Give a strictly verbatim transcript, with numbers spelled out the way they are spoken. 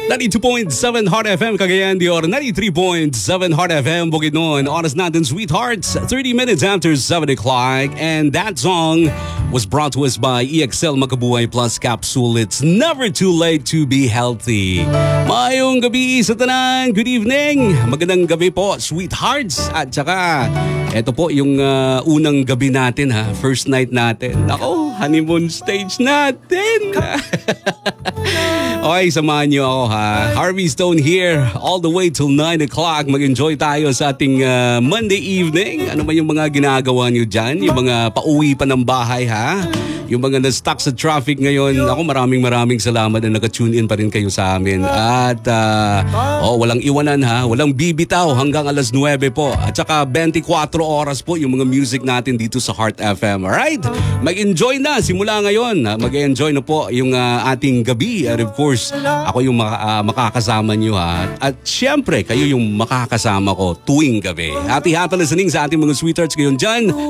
ninety-two point seven Heart F M Cagayan de Oro, ninety-three point seven Heart F M Bukidnon. Oras natin, sweethearts, thirty minutes after seven o'clock. And that song was brought to us by E X L Makabuhay Plus Capsule. It's never too late to be healthy. Mayong gabi sa tanan. Good evening. Magandang gabi po, sweethearts. At saka, eto po yung uh, unang gabi natin, ha. First night natin. Ako, honeymoon stage natin. Okay, samahan niyo ako, ha. Harvey Stone here all the way till nine o'clock. Mag-enjoy tayo sa ating uh, Monday evening. Ano man yung mga ginagawa niyo dyan? Yung mga pauwi pa ng bahay, ha? Yung mga na-stuck sa traffic ngayon. Ako, maraming maraming salamat na naka-tune in pa rin kayo sa amin. At uh, oh, walang iwanan, ha. Walang bibitaw hanggang alas nuwebe po. At saka twenty-four oras po yung mga music natin dito sa Heart F M. Alright? Mag-enjoy na simula ngayon. Mag-enjoy na po yung uh, ating gabi. And of course, ako yung maka, uh, makakasama nyo, ha. At syempre, kayo yung makakasama ko tuwing gabi. Happy happy listening sa ating mga sweethearts ngayon dyan